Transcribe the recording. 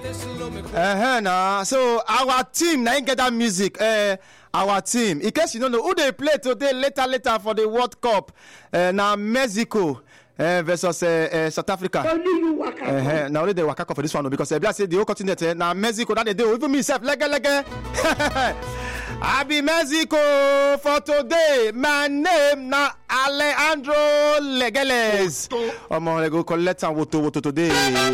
Now, so our team now get that music. Our team. In case you don't know who they play today, later for the World Cup. Now Mexico versus South Africa. Now only they waka for this one because I say the whole continent. Now Mexico that they do. Even me self lege. I be Mexico for today. My name na Alejandro Legeles. Omo, go collect and woto today.